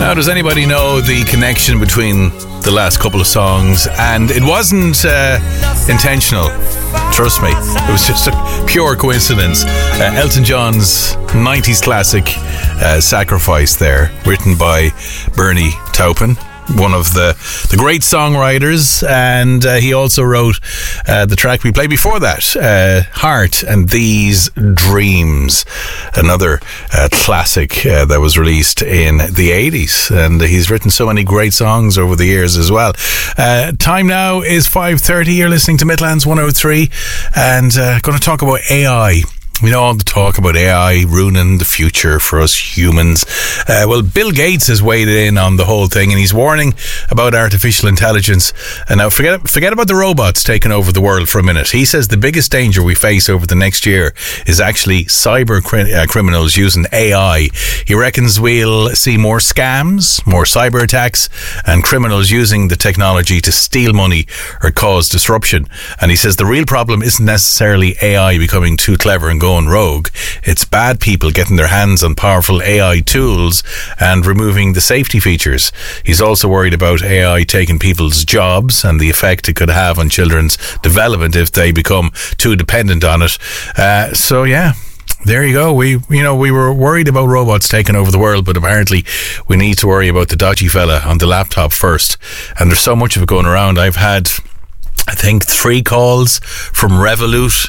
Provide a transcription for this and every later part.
Now, does anybody know the connection between the last couple of songs? And it wasn't intentional, trust me. It was just a pure coincidence. Elton John's 90s classic Sacrifice there, written by Bernie Taupin, one of the great songwriters, and he also wrote the track we played before that, Heart and These Dreams, another classic that was released in the 80s, and he's written so many great songs over the years as well. Time now is 5:30. You're listening to Midlands 103, and going to talk about AI. We know all the talk about AI ruining the future for us humans. Well, Bill Gates has weighed in on the whole thing, and he's warning about artificial intelligence. And now forget about the robots taking over the world for a minute. He says the biggest danger we face over the next year is actually cyber criminals using AI. He reckons we'll see more scams, more cyber attacks, and criminals using the technology to steal money or cause disruption. And he says the real problem isn't necessarily AI becoming too clever and going rogue. It's bad people getting their hands on powerful AI tools and removing the safety features. He's also worried about AI taking people's jobs and the effect it could have on children's development if they become too dependent on it. So yeah, there you go. We were worried about robots taking over the world, but apparently we need to worry about the dodgy fella on the laptop first. And there's so much of it going around. I've had, I think, 3 calls from Revolut.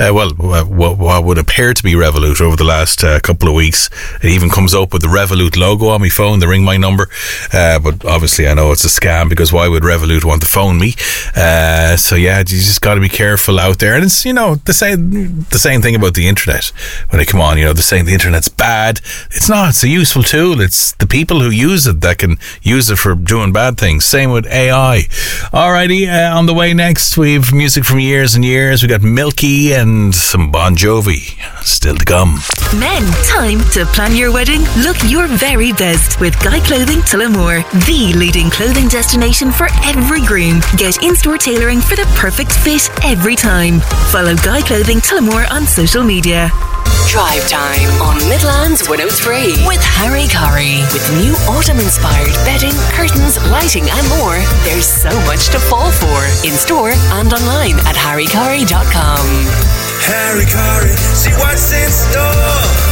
What would appear to be Revolut over the last couple of weeks. It even comes up with the Revolut logo on my phone. They ring my number, but obviously I know it's a scam, because why would Revolut want to phone me? So yeah, you just got to be careful out there. And it's, the same thing about the internet. When they come on, they're saying the internet's bad. It's not. It's a useful tool. It's the people who use it that can use it for doing bad things. Same with AI. Alrighty, on the way next, we've music from years and years. We got Milky and some Bon Jovi still to come. Men, time to plan your wedding. Look your very best with Guy Clothing Tullamore, the leading clothing destination for every groom. Get in-store tailoring for the perfect fit every time. Follow Guy Clothing Tullamore on social media. Drive time on Midlands 103 with Harry Curry. With new autumn-inspired bedding, curtains, lighting and more, there's so much to fall for. In store and online at harrycurry.com. Harry Curry, see what's in store.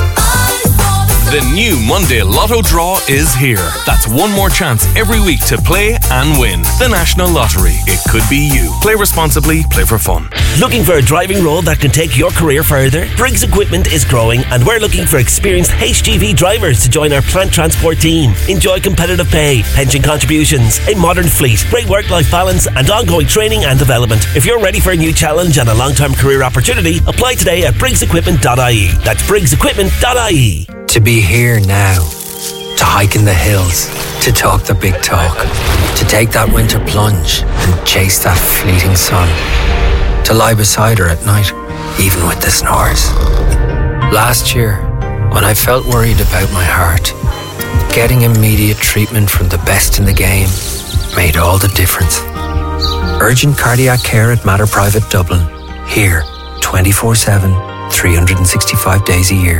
The new Monday Lotto draw is here. That's one more chance every week to play and win. The National Lottery. It could be you. Play responsibly, play for fun. Looking for a driving role that can take your career further? Briggs Equipment is growing, and we're looking for experienced HGV drivers to join our plant transport team. Enjoy competitive pay, pension contributions, a modern fleet, great work-life balance, and ongoing training and development. If you're ready for a new challenge and a long-term career opportunity, apply today at briggsequipment.ie. That's briggsequipment.ie. To be here now, to hike in the hills, to talk the big talk, to take that winter plunge and chase that fleeting sun, to lie beside her at night, even with the snores. Last year, when I felt worried about my heart, getting immediate treatment from the best in the game made all the difference. Urgent cardiac care at Mater Private Dublin, here 24/7, 365 days a year.